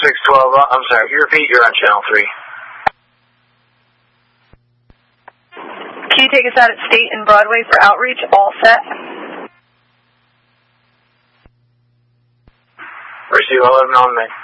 612, I'm sorry, you repeat, you're on channel 3. Can you take us out at State and Broadway for outreach? All set. Receive 11 on me.